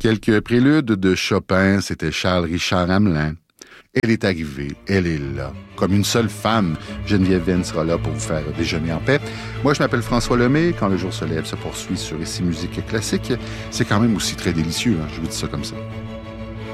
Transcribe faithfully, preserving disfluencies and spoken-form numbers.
Quelques préludes de Chopin, c'était Charles Richard Hamelin. Elle est arrivée, elle est là. Comme une seule femme, Geneviève Venn sera là pour vous faire déjeuner en paix. Moi, je m'appelle François Lemay. Quand le jour se lève se poursuit sur Ici Musique Classique. C'est quand même aussi très délicieux, hein? Je vous dis ça comme ça.